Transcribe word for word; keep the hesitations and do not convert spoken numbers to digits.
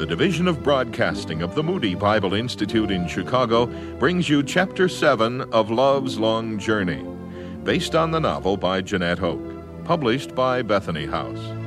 the Division of Broadcasting of the Moody Bible Institute in Chicago brings you Chapter seven of Love's Long Journey, based on the novel by Jeanette Hoke, published by Bethany House.